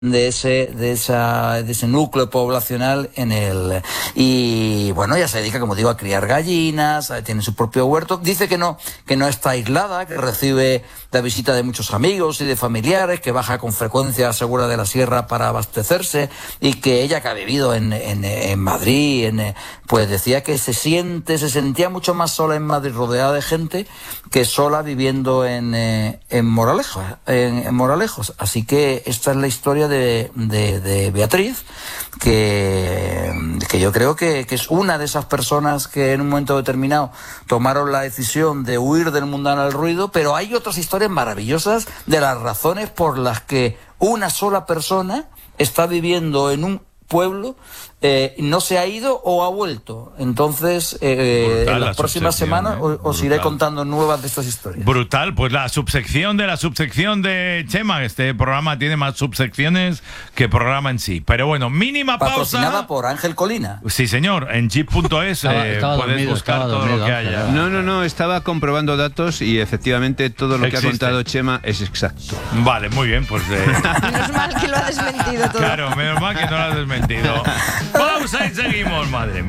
de ese núcleo poblacional y bueno, ella se dedica, como digo, a criar gallinas, tiene su propio huerto. Dice que no está aislada, que recibe la visita de muchos amigos y de familiares, que baja con frecuencia a Segura de la Sierra para abastecerse, y que ella, que ha vivido en Madrid, pues decía que se sentía mucho más sola en Madrid, rodeada de gente, que sola viviendo en Moralejos. Así que esta es la historia de Beatriz, que yo creo que es una de esas personas que en un momento determinado tomaron la decisión de huir del mundano al ruido, pero hay otras historias maravillosas de las razones por las que una sola persona está viviendo en un pueblo, no se ha ido o ha vuelto. Entonces, en las próximas semanas os iré contando nuevas de estas historias. Brutal, pues la subsección de Chema. Este programa tiene más subsecciones que programa en sí. Pero bueno, mínima pausa. Patrocinada por Ángel Colina. Sí, señor, en jeep.es puedes buscar todo lo que haya. No, estaba comprobando datos y efectivamente todo lo que ha contado Chema es exacto. Vale, muy bien, pues... Menos mal que lo ha desmentido todo. Claro, menos mal que no lo ha desmentido. Pausa y seguimos, madre mía.